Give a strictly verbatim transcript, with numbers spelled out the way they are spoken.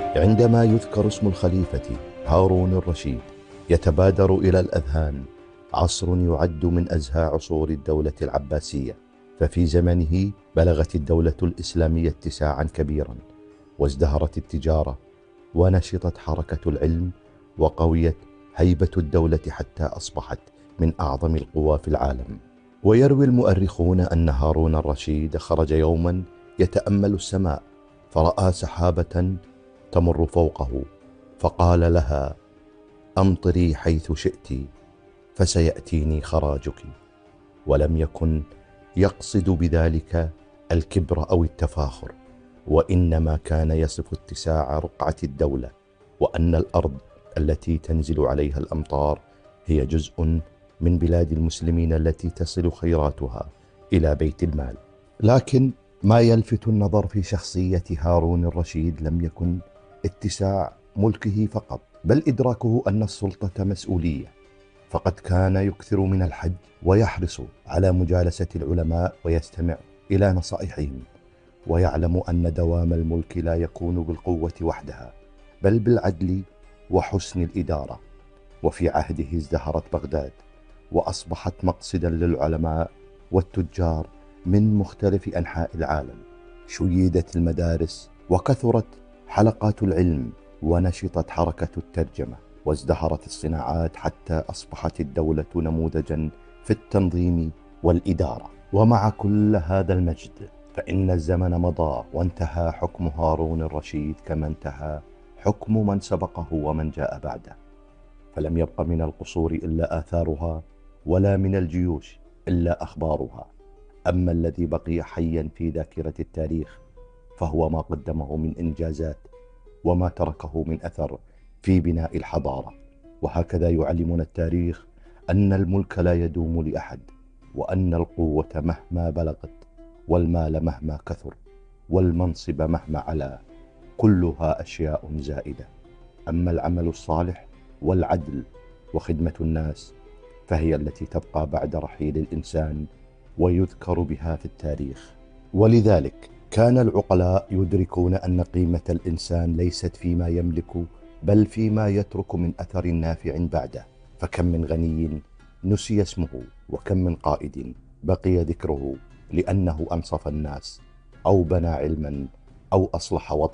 عندما يذكر اسم الخليفة هارون الرشيد يتبادر إلى الأذهان عصر يعد من أزهى عصور الدولة العباسية، ففي زمنه بلغت الدولة الإسلامية اتساعا كبيرا، وازدهرت التجارة، ونشطت حركة العلم، وقويت هيبة الدولة حتى أصبحت من أعظم القوى في العالم. ويروي المؤرخون أن هارون الرشيد خرج يوما يتأمل السماء، فرأى سحابة تمر فوقه، فقال لها: أمطري حيث شئت فسيأتيني خراجك. ولم يكن يقصد بذلك الكبر أو التفاخر، وإنما كان يصف اتساع رقعة الدولة، وأن الأرض التي تنزل عليها الأمطار هي جزء من بلاد المسلمين التي تصل خيراتها إلى بيت المال. لكن ما يلفت النظر في شخصية هارون الرشيد لم يكن اتساع ملكه فقط، بل إدراكه أن السلطة مسؤولية، فقد كان يكثر من الحج، ويحرص على مجالسة العلماء ويستمع إلى نصائحهم، ويعلم أن دوام الملك لا يكون بالقوة وحدها، بل بالعدل وحسن الإدارة. وفي عهده ازدهرت بغداد، وأصبحت مقصدا للعلماء والتجار من مختلف أنحاء العالم. شيدت المدارس، وكثرت حلقات العلم، ونشطت حركة الترجمة، وازدهرت الصناعات، حتى أصبحت الدولة نموذجا في التنظيم والإدارة. ومع كل هذا المجد، فإن الزمن مضى، وانتهى حكم هارون الرشيد كما انتهى حكم من سبقه ومن جاء بعده، فلم يبق من القصور إلا آثارها، ولا من الجيوش إلا أخبارها. أما الذي بقي حيا في ذاكرة التاريخ فهو ما قدمه من إنجازات، وما تركه من أثر في بناء الحضارة. وهكذا يعلمنا التاريخ أن الملك لا يدوم لأحد، وأن القوة مهما بلغت، والمال مهما كثر، والمنصب مهما علا، كلها أشياء زائدة. أما العمل الصالح والعدل وخدمة الناس فهي التي تبقى بعد رحيل الإنسان، ويذكر بها في التاريخ. ولذلك كان العقلاء يدركون أن قيمة الإنسان ليست فيما يملك، بل فيما يترك من أثر نافع بعده. فكم من غني نسي اسمه، وكم من قائد بقي ذكره لأنه أنصف الناس، أو بنى علما، أو أصلح وطنا.